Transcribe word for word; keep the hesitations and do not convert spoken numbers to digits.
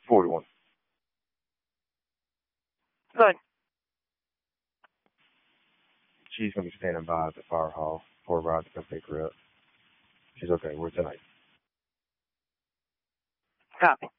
forty-one. Good. She's going to be standing by at the fire hall for Rod to come pick her up. She's okay. We're tonight. Copy.